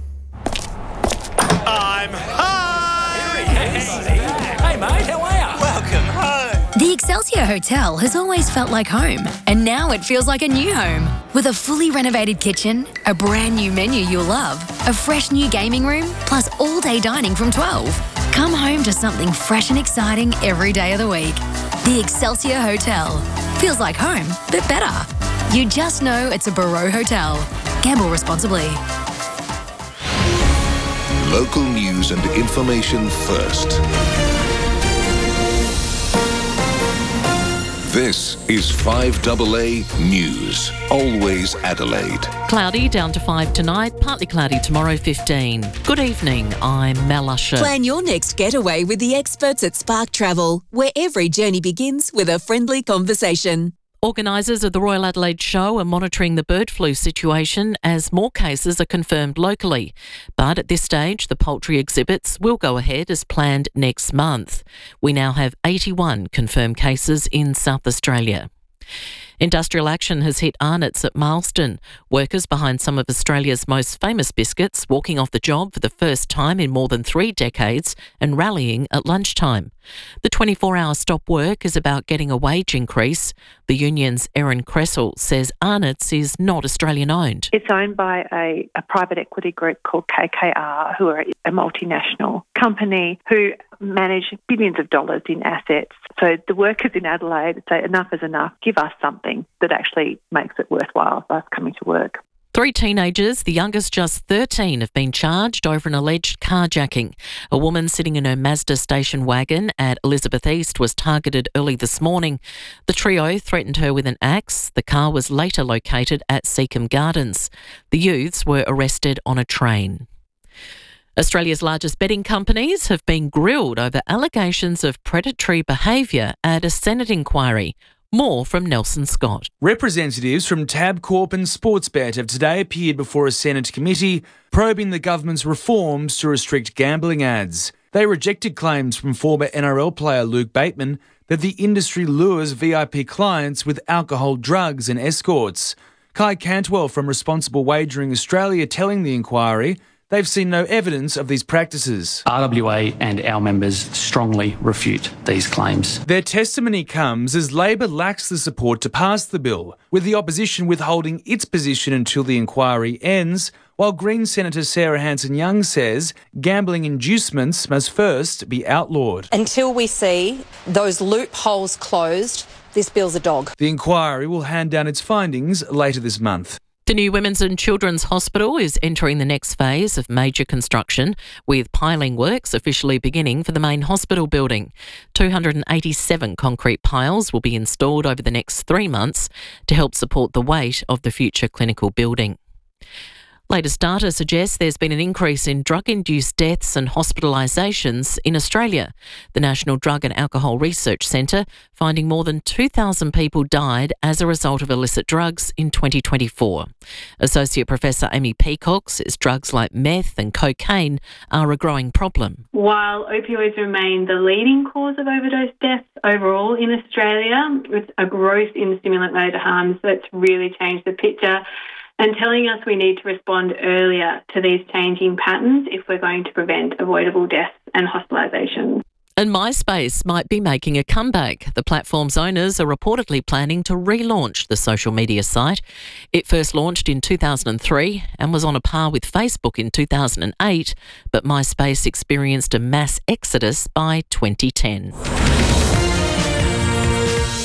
I'm home! Hey mate, how are you? Welcome home! The Excelsior Hotel has always felt like home, and now it feels like a new home. With a fully renovated kitchen, a brand new menu you'll love, a fresh new gaming room, plus all-day dining from 12. Come home to something fresh and exciting every day of the week. The Excelsior Hotel. Feels like home, but better. You just know it's a Barreau Hotel. Gamble responsibly. Local news and information first. This is 5AA News. Always Adelaide. Cloudy down to 5 tonight, partly cloudy tomorrow 15. Good evening, I'm Mel Usher. Plan your next getaway with the experts at Spark Travel, where every journey begins with a friendly conversation. Organisers of the Royal Adelaide Show are monitoring the bird flu situation as more cases are confirmed locally. But at this stage, the poultry exhibits will go ahead as planned next month. We now have 81 confirmed cases in South Australia. Industrial action has hit Arnott's at Marsden. Workers behind some of Australia's most famous biscuits walking off the job for the first time in more than 3 decades and rallying at lunchtime. The 24-hour stop work is about getting a wage increase. The union's Erin Cressel says Arnott's is not Australian-owned. It's owned by a private equity group called KKR, who are a multinational company who manage billions of dollars in assets. So the workers in Adelaide say enough is enough. Give us something that actually makes it worthwhile for us coming to work. 3 teenagers, the youngest just 13, have been charged over an alleged carjacking. A woman sitting in her Mazda station wagon at Elizabeth East was targeted early this morning. The trio threatened her with an axe. The car was later located at Seacombe Gardens. The youths were arrested on a train. Australia's largest betting companies have been grilled over allegations of predatory behaviour at a Senate inquiry. More from Nelson Scott. Representatives from Tabcorp and Sportsbet have today appeared before a Senate committee probing the government's reforms to restrict gambling ads. They rejected claims from former NRL player Luke Bateman that the industry lures VIP clients with alcohol, drugs and escorts. Kai Cantwell from Responsible Wagering Australia telling the inquiry they've seen no evidence of these practices. RWA and our members strongly refute these claims. Their testimony comes as Labor lacks the support to pass the bill, with the opposition withholding its position until the inquiry ends, while Green Senator Sarah Hanson-Young says gambling inducements must first be outlawed. Until we see those loopholes closed, this bill's a dog. The inquiry will hand down its findings later this month. The new Women's and Children's Hospital is entering the next phase of major construction, with piling works officially beginning for the main hospital building. 287 concrete piles will be installed over the next 3 months to help support the weight of the future clinical building. Latest data suggests there's been an increase in drug-induced deaths and hospitalisations in Australia. The National Drug and Alcohol Research Centre finding more than 2,000 people died as a result of illicit drugs in 2024. Associate Professor Amy Peacock says drugs like meth and cocaine are a growing problem. While opioids remain the leading cause of overdose deaths overall in Australia, with a growth in stimulant-related harms that's really changed the picture and telling us we need to respond earlier to these changing patterns if we're going to prevent avoidable deaths and hospitalisations. And MySpace might be making a comeback. The platform's owners are reportedly planning to relaunch the social media site. It first launched in 2003 and was on a par with Facebook in 2008, but MySpace experienced a mass exodus by 2010.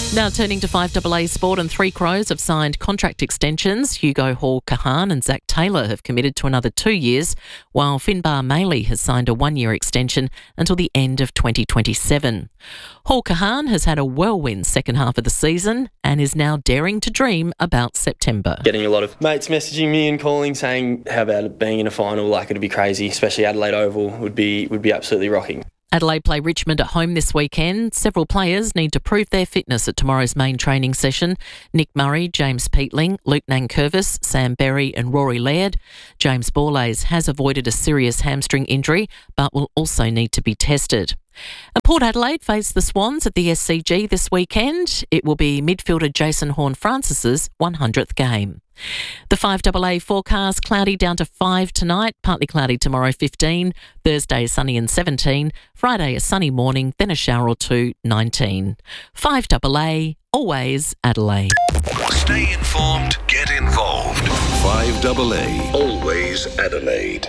Now turning to 5AA Sport, and Three Crows have signed contract extensions. Hugo Hall-Kahan and Zach Taylor have committed to another 2 years, while Finbar Maley has signed a 1-year extension until the end of 2027. Hall-Kahan has had a whirlwind second half of the season and is now daring to dream about September. Getting a lot of mates messaging me and calling saying, how about it being in a final? Like, it'd be crazy, especially Adelaide Oval would be absolutely rocking. Adelaide play Richmond at home this weekend. Several players need to prove their fitness at tomorrow's main training session. Nick Murray, James Peatling, Luke Nankervis, Sam Berry and Rory Laird. James Borlase has avoided a serious hamstring injury but will also need to be tested. And Port Adelaide face the Swans at the SCG this weekend. It will be midfielder Jason Horne-Francis's 100th game. The 5AA forecast: cloudy down to 5 tonight, partly cloudy tomorrow 15, Thursday sunny and 17, Friday a sunny morning, then a shower or two 19. 5AA, always Adelaide. Stay informed, get involved. 5AA, always Adelaide.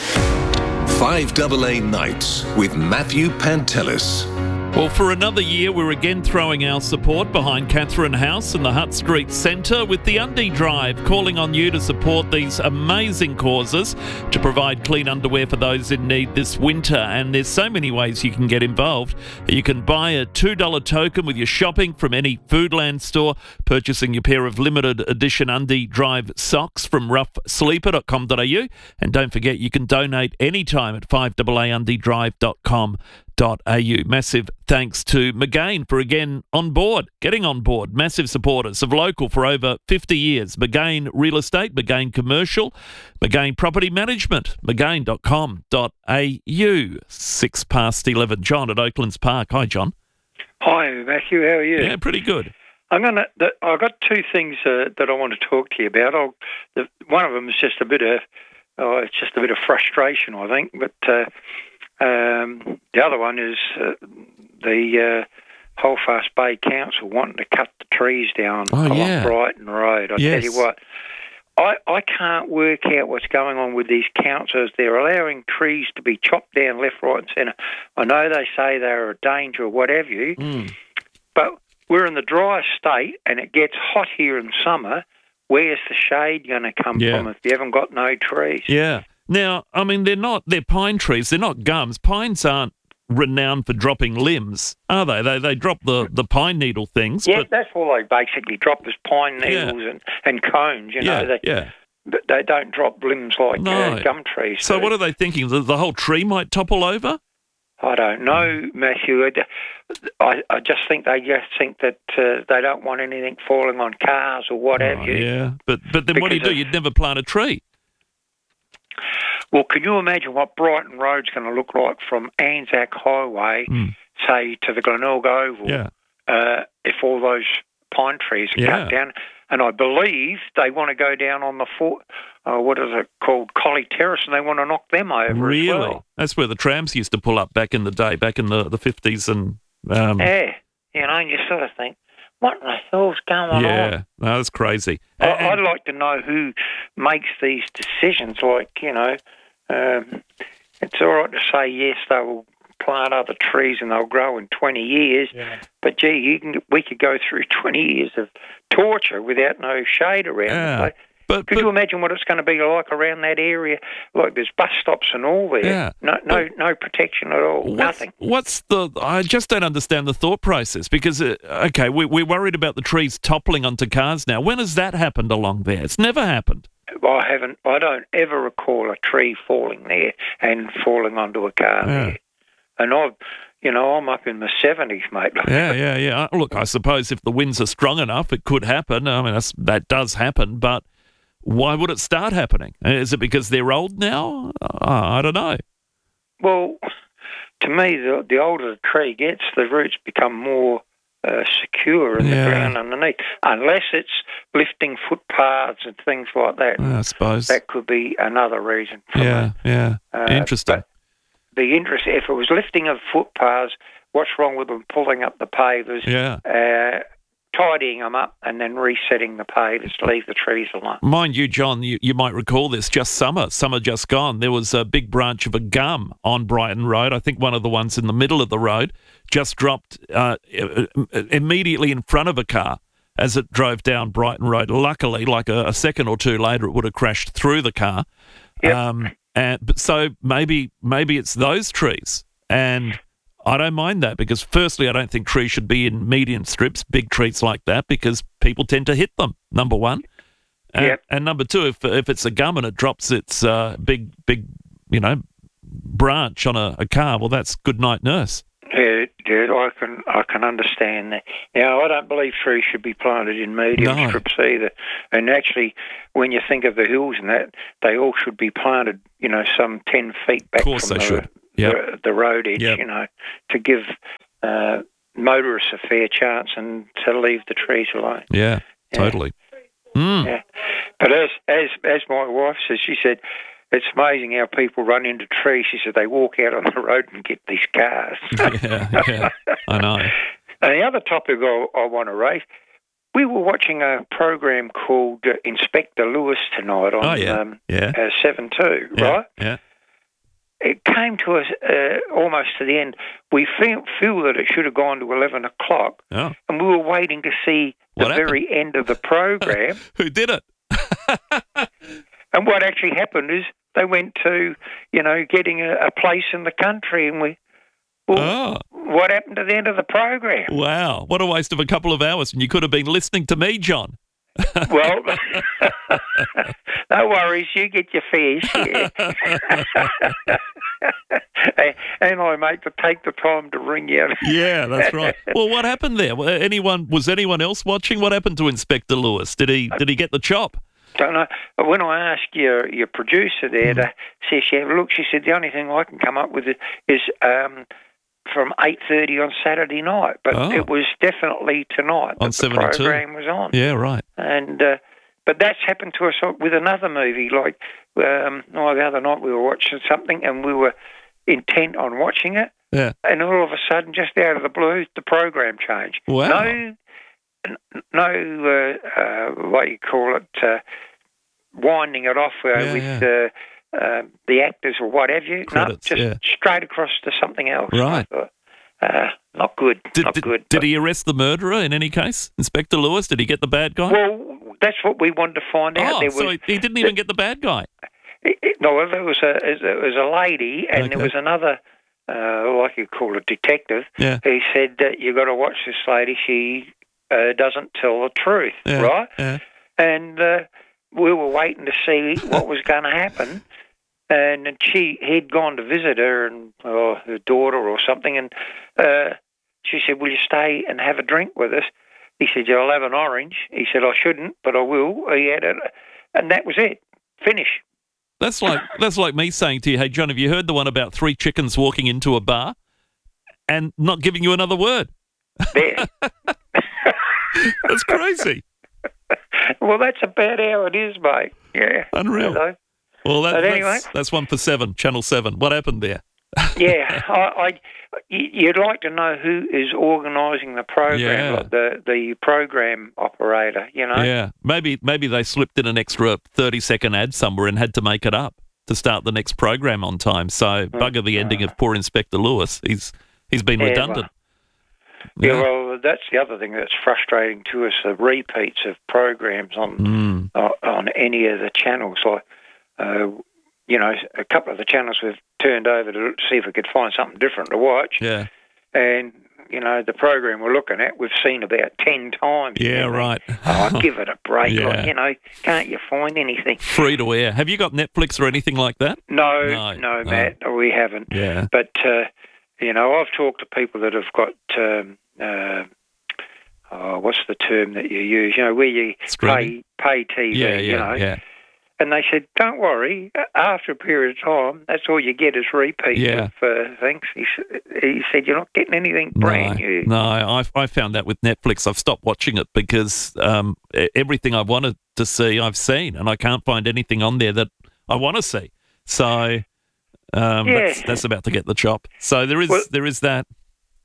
5AA Nights with Matthew Pantelis. Well, for another year, we're again throwing our support behind Catherine House and the Hutt Street Centre with the Undie Drive, calling on you to support these amazing causes to provide clean underwear for those in need this winter. And there's so many ways you can get involved. You can buy a $2 token with your shopping from any Foodland store, purchasing your pair of limited edition Undie Drive socks from roughsleeper.com.au. And don't forget, you can donate anytime at 5AAundiedrive.com. Massive thanks to McGain for again getting on board. Massive supporters of local for over 50 years. McGain Real Estate, McGain Commercial, McGain Property Management, McGain.com.au. 11:06. John at Oaklands Park. Hi, John. Hi, Matthew. How are you? Yeah, pretty good. I've got two things that I want to talk to you about. One of them is just a bit of frustration, I think, but. The other one is the Holdfast Bay Council wanting to cut the trees down along Brighton Road. I tell you what, I can't work out what's going on with these councils. They're allowing trees to be chopped down left, right and centre. I know they say they're a danger or what have you, but we're in the dry state and it gets hot here in summer. Where's the shade going to come from if you haven't got no trees? Yeah. Now, I mean, they're pine trees. They're not gums. Pines aren't renowned for dropping limbs, are they? They drop the pine needle things. Yeah, that's all they basically drop is pine needles and cones, But they don't drop limbs like gum trees. So what are they thinking? The whole tree might topple over? I don't know, Matthew. I just think they that they don't want anything falling on cars or what have you. Yeah, but then what do? You'd never plant a tree. Well, can you imagine what Brighton Road's going to look like from Anzac Highway, say, to the Glenelg Oval, if all those pine trees are cut down? And I believe they want to go down on the what is it called, Collie Terrace, and they want to knock them over as well. That's where the trams used to pull up back in the day, back in the 50s. And and you sort of think, what in the hell's going on? Yeah, no, that's crazy. I'd like to know who makes these decisions. Like, it's all right to say, yes, they will plant other trees and they'll grow in 20 years, but, gee, we could go through 20 years of torture without no shade around. But could you imagine what it's going to be like around that area? Like, there's bus stops and all there. Yeah. No protection at all. Nothing. I just don't understand the thought process because, we're worried about the trees toppling onto cars now. When has that happened along there? It's never happened. I don't ever recall a tree falling there and falling onto a car there. And I'm up in the 70s, mate. Yeah. Look, I suppose if the winds are strong enough, it could happen. I mean, that does happen, but why would it start happening? Is it because they're old now? I don't know. Well, to me, the older the tree gets, the roots become more secure in the ground underneath, unless it's lifting footpaths and things like that. I suppose. That could be another reason. Interesting. If it was lifting of footpaths, what's wrong with them pulling up the pavers tidying them up and then resetting the pavers to leave the trees alone. Mind you, John, you might recall this, just summer just gone, there was a big branch of a gum on Brighton Road. I think one of the ones in the middle of the road just dropped immediately in front of a car as it drove down Brighton Road. Luckily, like a second or two later, it would have crashed through the car. Yep. But so maybe it's those trees. And I don't mind that because, firstly, I don't think trees should be in median strips, big trees like that, because people tend to hit them, number one. And number two, if it's a gum and it drops its big branch on a car, well, that's good night, nurse. Yeah, I can understand that. Now, I don't believe trees should be planted in median strips either. And actually, when you think of the hills and that, they all should be planted, some 10 feet back from the road edge, to give motorists a fair chance and to leave the trees alone. Yeah, totally. Yeah. But as my wife says, she said, it's amazing how people run into trees. She said they walk out on the road and get these cars. Yeah, I know. And the other topic I want to raise, we were watching a program called Inspector Lewis tonight on 7-2, right? Yeah. It came to us almost to the end. We feel that it should have gone to 11 o'clock, and we were waiting to see the very end of the program. Who did it? And what actually happened is they went to, getting a place in the country, and what happened to the end of the program? Wow, what a waste of a couple of hours, and you could have been listening to me, John. Well, no worries, you get your fair share. And I take the time to ring you. Yeah, that's right. Well, what happened there? Was anyone else watching? What happened to Inspector Lewis? Did he get the chop? Don't know. When I asked your producer there to see if she had a look, she said the only thing I can come up with is from 8:30 on Saturday night, but it was definitely tonight on that the program was on. Yeah, right. And but that's happened to us with another movie. Like the other night we were watching something and we were intent on watching it, and all of a sudden, just out of the blue, the program changed. Wow. No, what you call it, winding it off with the actors or what have you. Credits, straight across to something else. Right. Not good. Did he arrest the murderer in any case? Inspector Lewis, did he get the bad guy? Well, that's what we wanted to find out. So he didn't even get the bad guy? No, there was a lady and there was another, like you call a detective. Yeah. He said that you got to watch this lady. She doesn't tell the truth, right? Yeah. And we were waiting to see what was going to happen. And he'd gone to visit her and her daughter or something, and she said, "Will you stay and have a drink with us?" He said, "I'll have an orange." He said, "I shouldn't, but I will." He had it, and that was it. Finish. That's like me saying to you, "Hey, John, have you heard the one about 3 chickens walking into a bar and not giving you another word?" There. That's crazy. Well, that's about how it is, mate. Yeah. Unreal. Hello. Well, anyway, that's one for 7, Channel 7. What happened there? Yeah, you'd like to know who is organising the program, like the program operator, Yeah, maybe they slipped in an extra 30-second ad somewhere and had to make it up to start the next program on time. So bugger the ending of poor Inspector Lewis. He's been redundant. Well, that's the other thing that's frustrating to us: the repeats of programs on any of the channels. Like, a couple of the channels we've turned over to see if we could find something different to watch. Yeah. And, the program we're looking at, we've seen about 10 times. Yeah, right. Give it a break. Yeah. Like, can't you find anything? Free to air. Have you got Netflix or anything like that? No, Matt, we haven't. Yeah. But, I've talked to people that have got, what's the term that you use? Where you pay TV, Yeah. And they said, don't worry, after a period of time, that's all you get is repeats of things. He said, you're not getting anything brand new. No, I found that with Netflix. I've stopped watching it because everything I wanted to see, I've seen, and I can't find anything on there that I want to see. So that's about to get the chop. So there is that.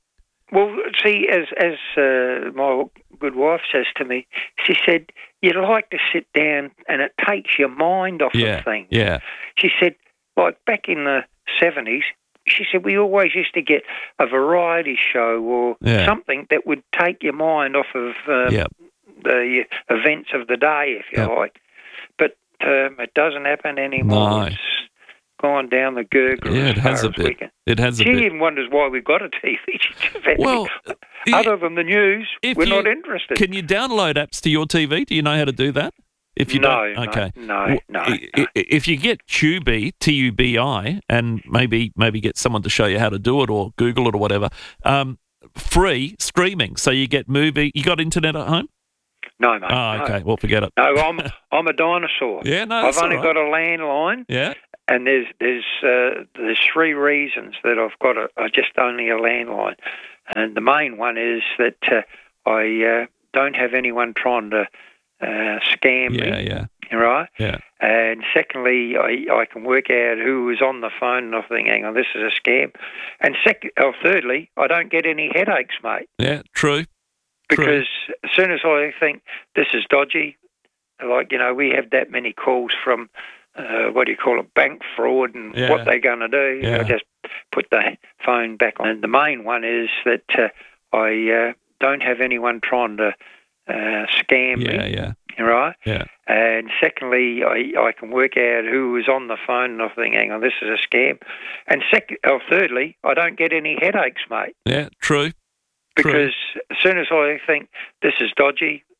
Well, see, as my good wife says to me, she said, you'd like to sit down and it takes your mind off of things. Yeah. She said, like back in the 70s, she said, we always used to get a variety show or something that would take your mind off of the events of the day, if you like. But it doesn't happen anymore. No. It's gone down the gurgler. Yeah, it has a bit. It has a she bit. even wonders why we've got a TV. Well, other than the news, we're not interested. Can you download apps to your TV? Do you know how to do that? If you don't, okay. No. If you get Tubi, Tubi, and maybe get someone to show you how to do it or Google it or whatever, free streaming. So you get movie. You got internet at home? No, mate. Oh, okay. No. Well, forget it. No, I'm a dinosaur. Yeah, no, I've that's only all right. got a landline. Yeah. And there's 3 reasons that I've got just only a landline, and the main one is that I don't have anyone trying to scam me. Yeah. Right? Yeah. And secondly, I can work out who was on the phone and I think, hang on, this is a scam. And thirdly, I don't get any headaches, mate. Yeah, true. Because as soon as I think this is dodgy, like, we have that many calls from, bank fraud and what they're going to do. Yeah. I just put the phone back on. And the main one is that I don't have anyone trying to scam me. Yeah. Right? Yeah. And secondly, I can work out who was on the phone and I think, hang on, this is a scam. And thirdly, I don't get any headaches, mate. Yeah, true. Because as soon as I think this is dodgy,